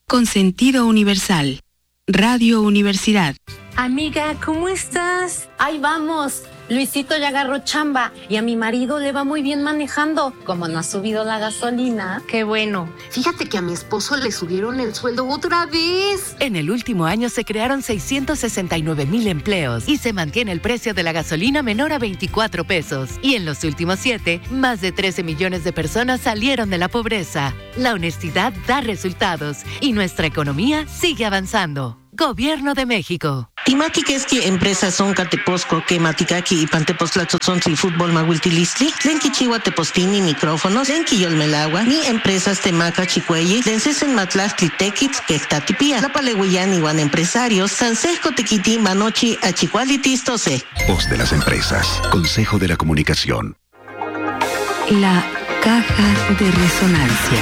con sentido universal. Radio Universidad. Amiga, ¿cómo estás? Ahí vamos. Luisito ya agarró chamba y a mi marido le va muy bien manejando. Como no ha subido la gasolina. Qué bueno. Fíjate que a mi esposo le subieron el sueldo otra vez. En el último año se crearon 669,000 empleos y se mantiene el precio de la gasolina menor a 24 pesos. Y en los últimos 7, más de 13 millones de personas salieron de la pobreza. La honestidad da resultados y nuestra economía sigue avanzando. Gobierno de México. Timaki keski empresas son Cateposco, que Maticaki y Pantepostlazo son el fútbol mahuiltilistli, Lenki Chihuahua Tepostini micrófonos, Lenki Yolmelagua, ni empresas Temaca Chicuelli, Lencesen Matlastli Tequitz, que Tatipía, La Palehuillán iguan empresarios, Sansesco Tequiti, Manochi, Achicualitis, Tose. Voz de las empresas, Consejo de la Comunicación. La caja de resonancia.